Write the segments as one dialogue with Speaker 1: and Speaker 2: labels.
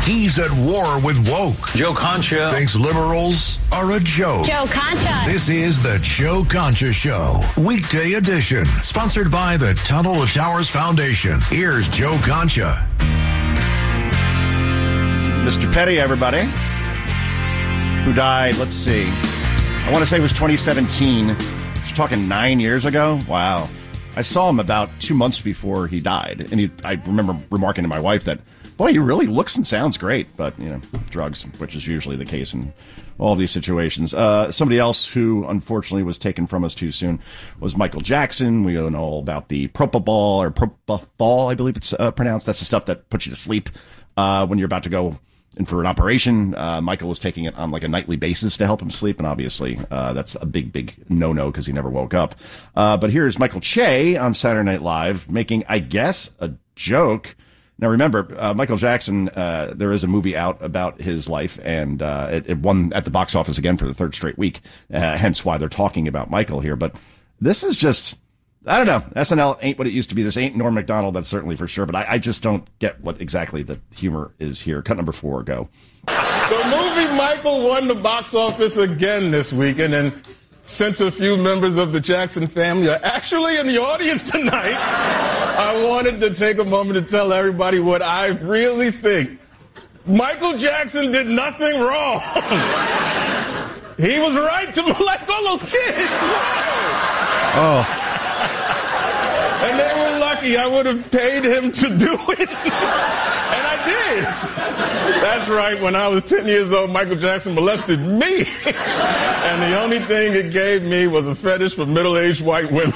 Speaker 1: He's at war with woke.
Speaker 2: Joe Concha
Speaker 1: Thinks liberals are a joke.
Speaker 3: Joe Concha.
Speaker 1: This is the Joe Concha Show, weekday edition, sponsored by the Tunnel to Towers Foundation. Here's Joe Concha.
Speaker 4: Mr. Petty, everybody, who died, let's see, I want to say it was 2017. We're talking 9 years ago. Wow. I saw him about 2 months before he died, and I remember remarking to my wife that, boy, he really looks and sounds great, but, you know, drugs, which is usually the case in all these situations. Somebody else who, unfortunately, was taken from us too soon was Michael Jackson. We know all about the propofol, I believe it's pronounced. That's the stuff that puts you to sleep when you're about to go in for an operation. Michael was taking it on like a nightly basis to help him sleep, and obviously that's a big no-no because he never woke up. But here's Michael Che on Saturday Night Live making, I guess, a joke. Now, remember, Michael Jackson, there is a movie out about his life, and it won at the box office again for the third straight week, hence why they're talking about Michael here. But this is just, I don't know, SNL ain't what it used to be. This ain't Norm Macdonald, that's certainly for sure, but I just don't get what exactly the humor is here. Cut number 4, go.
Speaker 5: The movie Michael won the box office again this weekend, and since a few members of the Jackson family are actually in the audience tonight, I wanted to take a moment to tell everybody what I really think. Michael Jackson did nothing wrong. He was right to molest all those kids.
Speaker 4: Oh.
Speaker 5: And they were lucky. I would have paid him to do it. And I did. That's right. When I was 10 years old, Michael Jackson molested me. And the only thing it gave me was a fetish for middle-aged white women.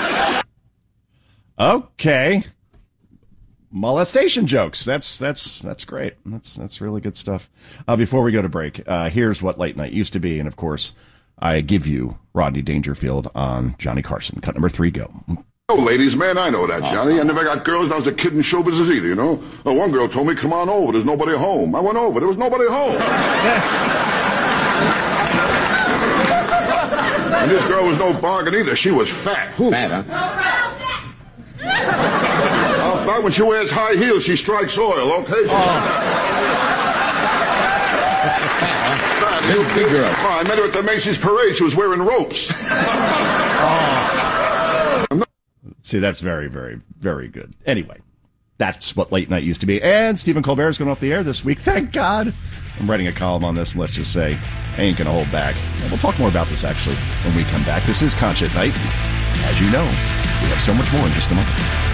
Speaker 4: Okay. Molestation jokes. That's great. That's really good stuff. Before we go to break, here's what late night used to be. And of course, I give you Rodney Dangerfield on Johnny Carson. Cut number 3, go.
Speaker 6: Oh, ladies, man, I know that, Johnny. I never got girls when I was a kid in show business either, you know. One girl told me, come on over, there's nobody home. I went over, there was nobody home. And this girl was no bargain either. She was fat.
Speaker 2: Who? Fat,
Speaker 6: huh? Fat when she wears high heels, she strikes oil, okay?
Speaker 2: Big girl.
Speaker 6: Oh, I met her at the Macy's parade. She was wearing ropes.
Speaker 4: See, that's very, very, very good. Anyway, that's what late night used to be. And Stephen Colbert is going off the air this week. Thank God. I'm writing a column on this, and let's just say I ain't going to hold back. And we'll talk more about this, actually, when we come back. This is Concha at Night. As you know, we have so much more in just a moment.